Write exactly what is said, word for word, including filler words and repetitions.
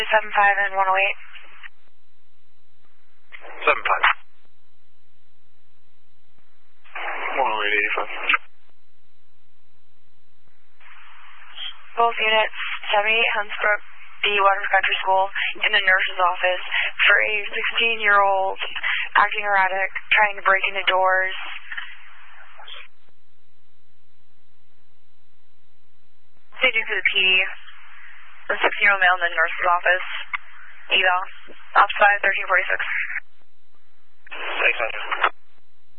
seven five and one oh eight. seven five. one oh eight eighty-five. Both units, seventy-eight Huntsbrook, the Waterford Country School, in the nurse's office for a sixteen-year-old acting erratic, trying to break into doors. Say due to the P D. The sixteen-year-old male in the nurse's office. Eval. Ops five, thirteen forty-six. Thanks, Hunter.